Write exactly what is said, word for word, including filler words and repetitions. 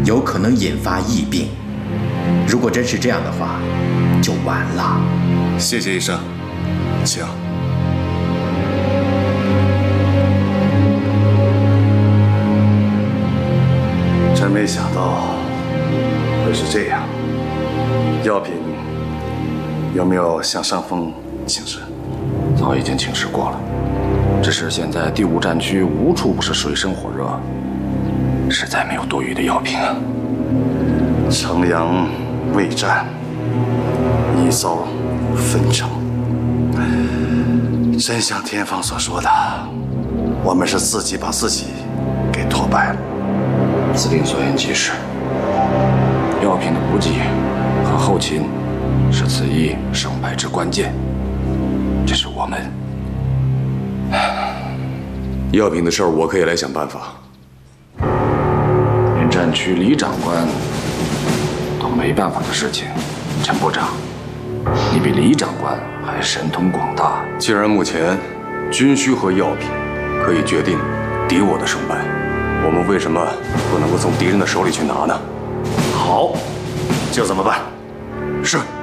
有可能引发疫病。如果真是这样的话，就完了。 谢谢医生，请。 真没想到会是这样。药品有没有向上峰请示？ 早已经请示过了，只是现在第五战区无处不是水深火热，实在没有多余的药品啊。 城阳未战，已遭分城。真像天方所说的，我们是自己把自己给拖败了。 司令所言极是，药品的补给和后勤是此役胜败之关键。这是我们药品的事儿，我可以来想办法。 连战区李长官都没办法的事情，陈部长，你比李长官还神通广大。 既然目前军需和药品可以决定敌我的胜败，我们为什么不能够从敌人的手里去拿呢？ 好，就这么办。 是。